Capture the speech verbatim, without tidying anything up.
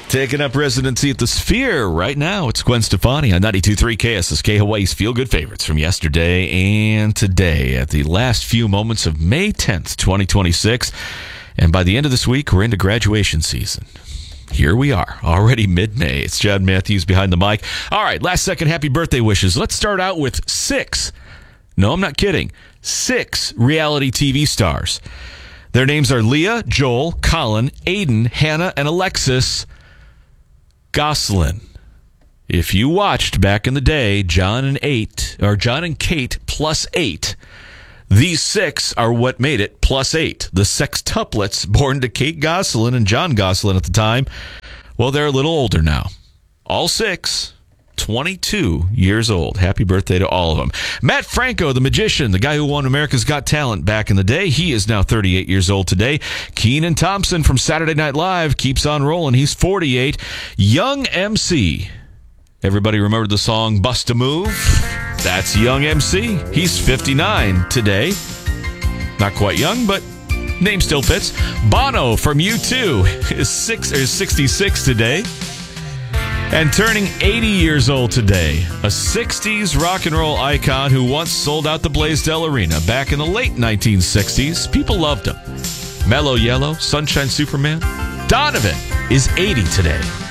Taking up residency at the Sphere right now. It's Gwen Stefani on ninety-two point three K S S K, Hawaii's feel-good favorites from yesterday and today at the last few moments of May tenth, twenty twenty-six. And by the end of this week, we're into graduation season. Here we are, already mid-May. It's John Matthews behind the mic. All right, last second happy birthday wishes. Let's start out with six. No, I'm not kidding. Six reality T V stars. Their names are Leah, Joel, Colin, Aiden, Hannah, and Alexis Goslin. If you watched back in the day, John and eight, or John and Kate plus eight, these six are what made it plus eight. The sextuplets born to Kate Goslin and John Goslin at the time, well, they're a little older now. All six, twenty-two years old. Happy birthday to all of them. Matt Franco, the magician, the guy who won America's Got Talent back in the day, he is now thirty-eight years old today. Kenan Thompson from Saturday Night Live keeps on rolling. He's forty-eight. Young M C. Everybody remember the song Bust a Move? That's Young M C. He's fifty-nine today. Not quite young, but name still fits. Bono from U two is six or sixty-six today. And turning eighty years old today, a sixties rock and roll icon who once sold out the Blaisdell Arena back in the late nineteen sixties. People loved him. Mellow Yellow, Sunshine Superman. Donovan is eighty today.